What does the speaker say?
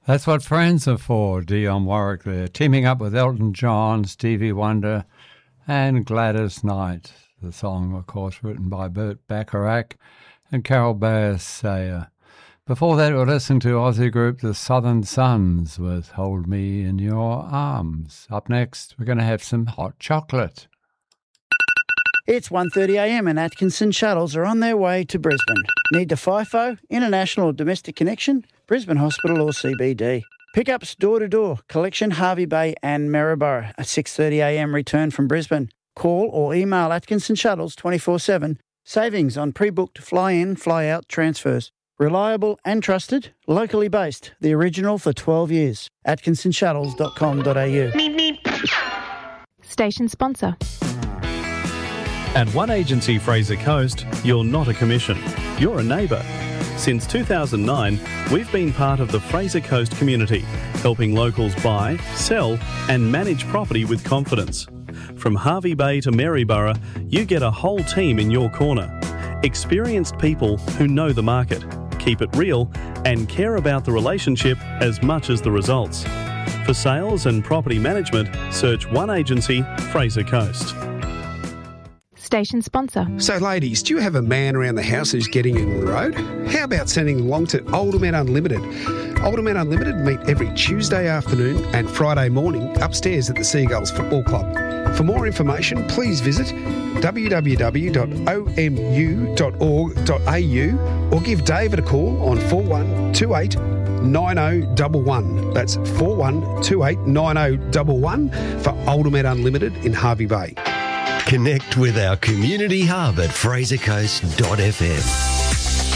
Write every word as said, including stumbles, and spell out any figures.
That's what friends are for, Dionne Warwick there, teaming up with Elton John, Stevie Wonder and Gladys Knight. The song, of course, written by Burt Bacharach and Carol Bayer Sayer. Before that, we'll listen to Aussie group The Southern Sons with Hold Me in Your Arms. Up next, we're going to have some hot chocolate. It's one thirty a m and Atkinson shuttles are on their way to Brisbane. Need to FIFO, international or domestic connection? Brisbane Hospital or C B D. Pickups door-to-door, collection Harvey Bay and Maryborough. A six thirty a m return from Brisbane. Call or email Atkinson Shuttles twenty-four seven. Savings on pre-booked fly-in, fly-out transfers. Reliable and trusted, locally based. The original for twelve years. atkinson shuttles dot com dot a u. Station sponsor. At One Agency Fraser Coast, you're not a commission, you're a neighbour. Since two thousand nine, we've been part of the Fraser Coast community, helping locals buy, sell and manage property with confidence. From Harvey Bay to Maryborough, you get a whole team in your corner. Experienced people who know the market, keep it real and care about the relationship as much as the results. For sales and property management, search One Agency Fraser Coast. Station sponsor. So ladies, do you have a man around the house who's getting in the road? How about sending them along to Older Men Unlimited? Older Men Unlimited meet every Tuesday afternoon and Friday morning upstairs at the Seagulls Football Club. For more information, please visit w w w dot o m u dot org dot a u or give David a call on four one two eight nine oh one one. That's four one two eight nine oh one one for Older Men Unlimited in Harvey Bay. Connect with our community hub at fraser coast dot f m.